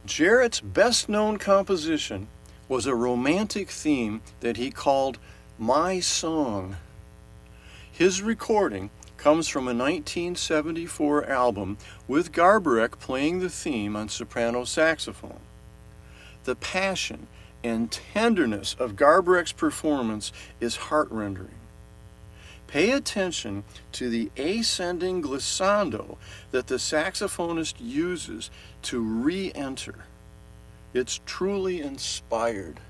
Jarrett's best-known composition was a romantic theme that he called My Song. His recording comes from a 1974 album with Garbarek playing the theme on soprano saxophone. The passion and tenderness of Garbarek's performance is heart-rending. Pay attention to the ascending glissando that the saxophonist uses to re-enter. It's truly inspired.